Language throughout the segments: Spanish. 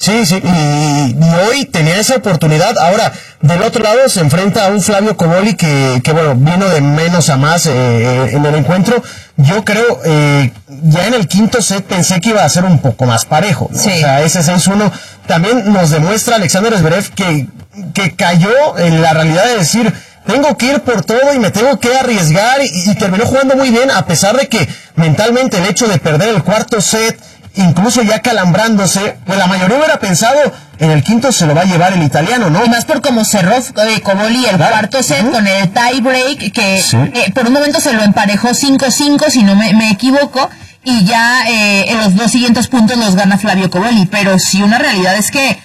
Sí, y hoy tenía esa oportunidad. Ahora, del otro lado se enfrenta a un Flavio Cobolli que bueno, vino de menos a más en el encuentro. Yo creo, ya en el quinto set pensé que iba a ser un poco más parejo, ¿no? Sí. O sea, ese 6-1 también nos demuestra Alexander Zverev que cayó en la realidad de decir, tengo que ir por todo y me tengo que arriesgar, y terminó jugando muy bien, a pesar de que mentalmente el hecho de perder el cuarto set, incluso ya calambrándose, pues la mayoría hubiera pensado en el quinto se lo va a llevar el italiano, ¿no? Y más por cómo cerró Cobolli el cuarto set con el tie break, que Sí. Por un momento se lo emparejó 5-5, si no me equivoco, y ya en los dos siguientes puntos los gana Flavio Cobolli. Pero sí, una realidad es que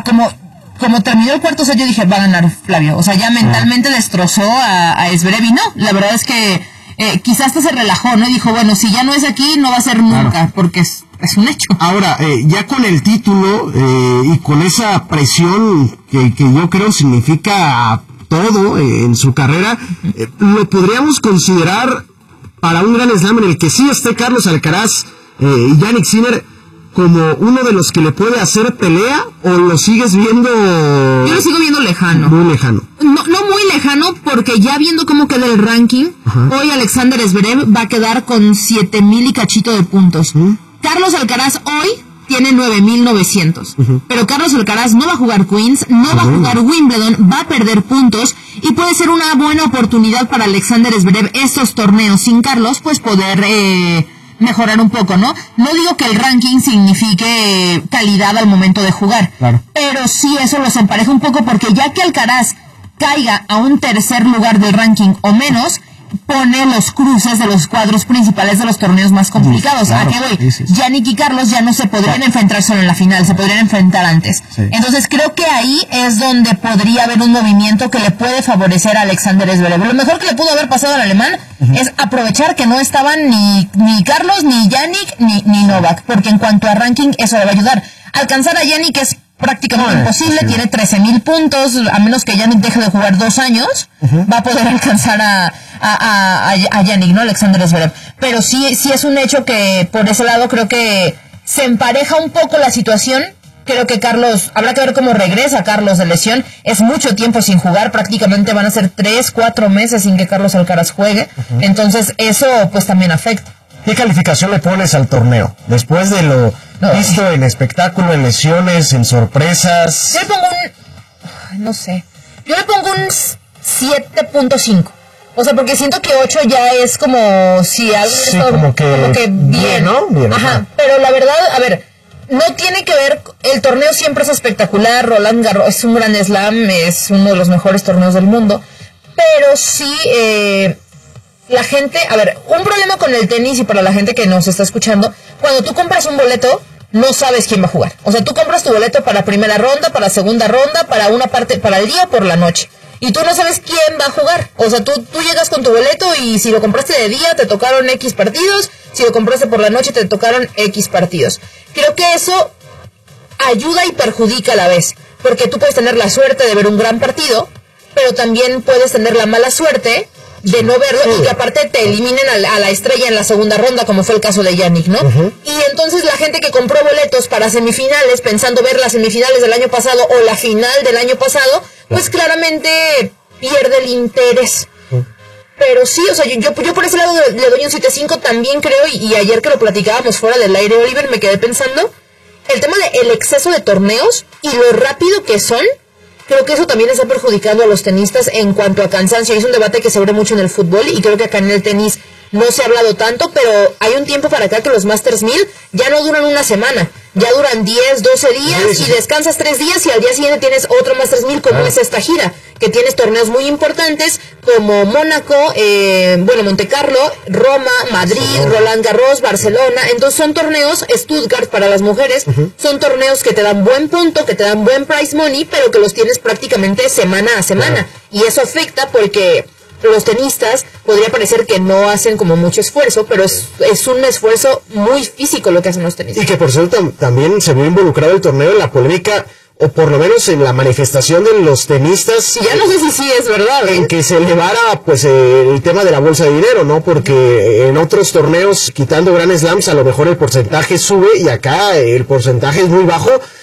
como terminó el cuarto set, yo dije, va a ganar Flavio. O sea, ya mentalmente destrozó a Zverev, y no, la verdad es que quizás hasta se relajó, ¿no? Y dijo, bueno, si ya no es aquí, no va a ser nunca, porque es un hecho. Ahora, ya con el título y con esa presión que yo creo significa todo en su carrera, lo podríamos considerar para un gran slam en el que sí esté Carlos Alcaraz y Jannik Sinner como uno de los que le puede hacer pelea, o lo sigues viendo? Yo lo sigo viendo lejano. Muy lejano. No muy lejano, porque ya viendo cómo queda el ranking, hoy Alexander Zverev va a quedar con 7,000 y cachito de puntos. Carlos Alcaraz hoy tiene 9,900. Pero Carlos Alcaraz no va a jugar Queens, no va a jugar Wimbledon, va a perder puntos, y puede ser una buena oportunidad para Alexander Zverev estos torneos sin Carlos, pues poder mejorar un poco, ¿no? No digo que el ranking signifique calidad al momento de jugar, claro, pero sí eso los empareja un poco, porque ya que Alcaraz caiga a un tercer lugar del ranking o menos, pone los cruces de los cuadros principales de los torneos más complicados. Claro, ¿A qué voy? sí. Jannik y Carlos ya no se podrían enfrentar solo en la final, se podrían enfrentar antes. Sí. Entonces creo que ahí es donde podría haber un movimiento que le puede favorecer a Alexander Zverev. Lo mejor que le pudo haber pasado al alemán es aprovechar que no estaban ni Carlos, ni Jannik, ni Novak, porque en cuanto a ranking eso le va a ayudar. Alcanzar a Jannik es prácticamente imposible, tiene 13,000 puntos, a menos que Jannik deje de jugar 2 años, va a poder alcanzar a Jannik, ¿no? Alexander Zverev. Pero sí es un hecho que por ese lado creo que se empareja un poco la situación. Creo que Carlos, habrá que ver cómo regresa Carlos de lesión, es mucho tiempo sin jugar, prácticamente van a ser 3-4 meses sin que Carlos Alcaraz juegue, entonces eso pues también afecta. ¿Qué calificación le pones al torneo? Después de lo visto en espectáculo, en lesiones, en sorpresas. Yo le pongo no sé, yo le pongo un 7.5. O sea, porque siento que 8 ya es como si algo Sí, como que bien, ¿no? Bien, ajá, pero la verdad, a ver, no tiene que ver, el torneo siempre es espectacular, Roland Garros es un gran slam, es uno de los mejores torneos del mundo, pero sí, la gente, a ver, un problema con el tenis, y para la gente que nos está escuchando, cuando tú compras un boleto, no sabes quién va a jugar. O sea, tú compras tu boleto para primera ronda, para segunda ronda, para una parte, para el día o por la noche. Y tú no sabes quién va a jugar. O sea, tú llegas con tu boleto y si lo compraste de día te tocaron X partidos, si lo compraste por la noche te tocaron X partidos. Creo que eso ayuda y perjudica a la vez, porque tú puedes tener la suerte de ver un gran partido, pero también puedes tener la mala suerte de no verlo y que aparte te eliminen a la estrella en la segunda ronda, como fue el caso de Jannik, ¿no? Y entonces la gente que compró boletos para semifinales, pensando ver las semifinales del año pasado o la final del año pasado, pues claramente pierde el interés. Pero sí, o sea, yo por ese lado le doy un 7.5, también creo, y ayer que lo platicábamos fuera del aire, Oliver, me quedé pensando, el tema del exceso de torneos y lo rápido que son, creo que eso también está perjudicando a los tenistas en cuanto a cansancio. Es un debate que se abre mucho en el fútbol y creo que acá en el tenis no se ha hablado tanto, pero hay un tiempo para acá que los Masters 1000 ya no duran una semana, ya duran 10, 12 días y descansas 3 días y al día siguiente tienes otro Masters 1000 como es esta gira, que tienes torneos muy importantes como Mónaco, Monte Carlo, Roma, Madrid, Roland Garros, Barcelona. Entonces son torneos, Stuttgart para las mujeres, son torneos que te dan buen punto, que te dan buen prize money, pero que los tienes prácticamente semana a semana. Y eso afecta porque los tenistas podría parecer que no hacen como mucho esfuerzo, pero es un esfuerzo muy físico lo que hacen los tenistas. Y que por cierto también se vio involucrado el torneo en la polémica, o por lo menos en la manifestación de los tenistas. Ya no sé si sí es verdad, en que se elevara pues el tema de la bolsa de dinero, ¿no? Porque en otros torneos, quitando Grand Slams, a lo mejor el porcentaje sube y acá el porcentaje es muy bajo.